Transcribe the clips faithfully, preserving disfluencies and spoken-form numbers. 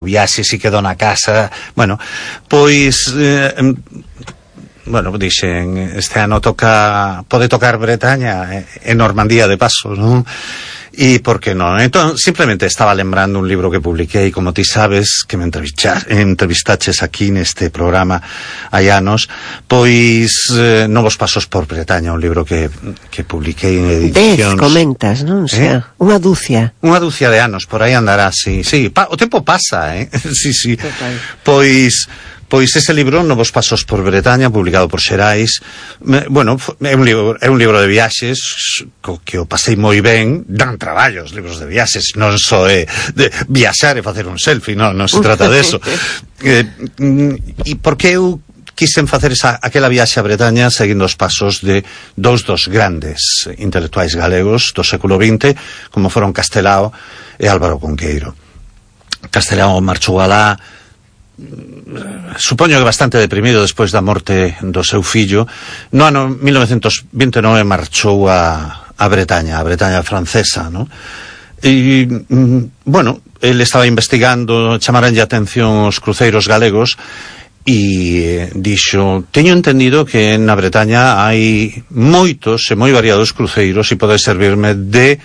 viaxe, si quedou na casa, bueno, pois eh, bueno, dixen, este ano toca, pode tocar Bretaña e Normandía de paso, non? E por que non? Entón, simplemente estaba lembrando un libro que publiquei, como ti sabes, que me entrevistaches aquí neste programa hai anos, pois eh, Novos Pasos por Bretaña, un libro que, que publiquei en edicións... Dez, comentas, non? O sea, eh? unha dúcia. Unha dúcia de anos, por aí andará, sí. Sí, pa, o tempo pasa, eh? Sí, sí. Total. Pois... Pois ese libro, Novos Pasos por Bretaña, publicado por Xerais, bueno, é un libro, é un libro de viaxes co que o pasei moi ben, dan traballo os libros de viaxes, non só é de viaxar e facer un selfie, non, non se trata de eso. eh, e por que eu quixen facer esa, aquela viaxe a Bretaña seguindo os pasos de dous dos grandes intelectuais galegos do século vinte, como foron Castelao e Álvaro Cunqueiro. Castelao marchou alá, supoño que bastante deprimido despois da morte do seu fillo. No ano mil novecentos vinte e nove marchou a, a Bretaña, a Bretaña francesa, ¿no? E, bueno, ele estaba investigando, chamaranlle a atención os cruceiros galegos e dixo, teño entendido que na Bretaña hai moitos e moi variados cruceiros e pode servirme de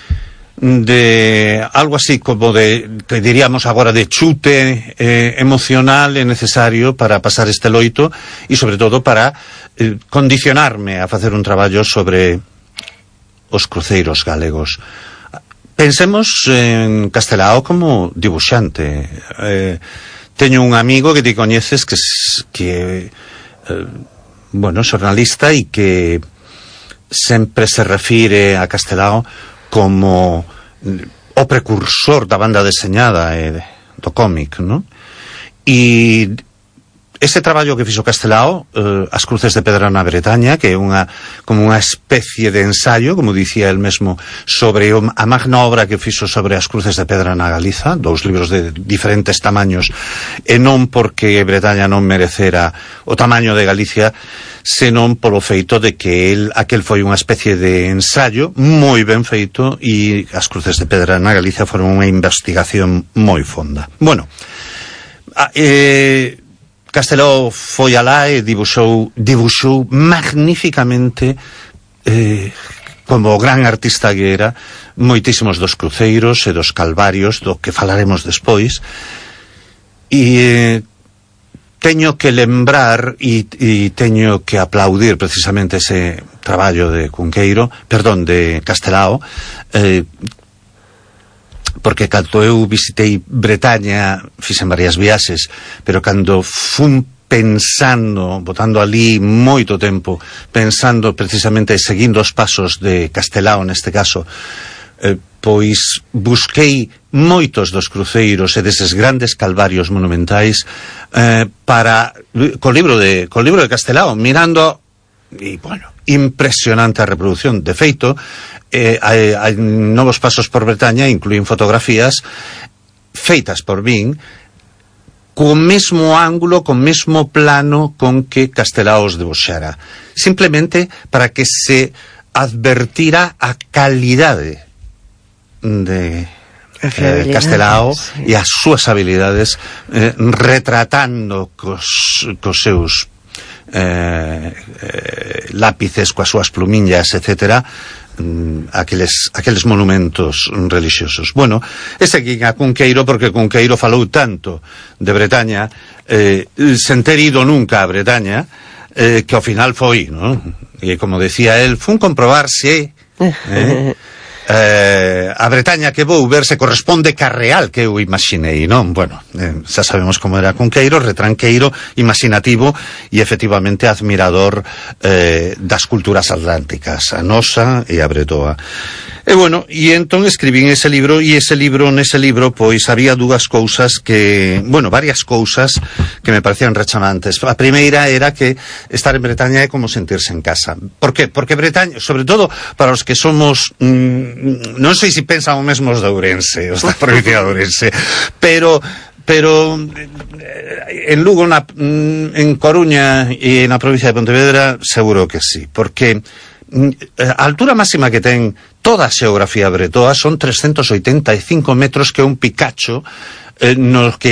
de algo así como de, que diríamos agora, de chute eh, emocional e necesario para pasar este loito e sobre todo para eh, condicionarme a facer un traballo sobre os cruceiros galegos. Pensemos en Castelao como dibuixante. Eh, teño un amigo que ti coñeces que, que eh, bueno, xornalista e que sempre se refire a Castelao como o precursor da banda deseñada e do cómic, non? E ese traballo que fixo Castelao, eh, As Cruces de Pedra na Bretaña, que é unha como unha especie de ensayo, como dicía el mesmo, sobre a magna obra que fixo sobre As Cruces de Pedra na Galiza, dous libros de diferentes tamaños, e non porque Bretaña non merecera o tamaño de Galicia, senón polo feito de que el, aquel foi unha especie de ensayo moi ben feito e As Cruces de Pedra na Galiza foron unha investigación moi fonda. Bueno, eh, Castelao foi alá e dibuxou, dibuxou magníficamente, eh, como gran artista que era, moitísimos dos cruceiros e dos calvarios, do que falaremos despois, e eh, teño que lembrar e, e teño que aplaudir precisamente ese traballo de Cunqueiro, perdón, de Castelao, eh, porque cando eu visitei Bretaña fixen varias viaxes, pero cando fun pensando, botando ali moito tempo, pensando precisamente seguindo os pasos de Castelao neste caso, eh, pois busquei moitos dos cruceiros e deses grandes calvarios monumentais eh, para co libro de co libro de Castelao, mirando e, bueno, impresionante a reproducción. De feito, eh, hai, hai Novos Pasos por Bretaña incluín fotografías feitas por min co mesmo ángulo, co mesmo plano con que Castelao os debuxara, simplemente para que se advertira a calidade de eh, Castelao, sí, e as súas habilidades eh, retratando cos, cos seus eh, eh, lápices, coas súas plumiñas, etcétera, aqueles, aqueles monumentos religiosos. Bueno, ese aquí a Cunqueiro, porque Cunqueiro falou tanto de Bretaña, eh, sen ter ido nunca a Bretaña, eh, que ao final foi, non? E como decía el, fun comprobar se eh, eh, a Bretaña que vou ver se corresponde ca real que eu imaginei, non? Bueno, eh, xa sabemos como era Cunqueiro, retranqueiro, imaginativo e efectivamente admirador eh, das culturas atlánticas, a nosa e a bretoa. E bueno, e entón escribín ese libro, e ese libro, nese libro, pois había dúas cousas que, bueno, varias cousas que me parecían rechanantes. A primeira era que estar en Bretaña é como sentirse en casa. Por qué? Porque Bretaña, sobre todo para os que somos, mmm, non sei se pensan o mesmo os de Ourense, os da provincia de Ourense, pero pero en Lugo, na, en Coruña e na provincia de Pontevedra seguro que sí, porque a altura máxima que ten toda a xeografía bretoa son trescentos oitenta e cinco metros, que é un picacho eh, no que